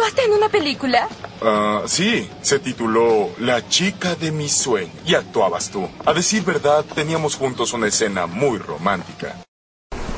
¿Actuaste en una película? Sí, se tituló La chica de mis sueños y actuabas tú. A decir verdad, teníamos juntos una escena muy romántica.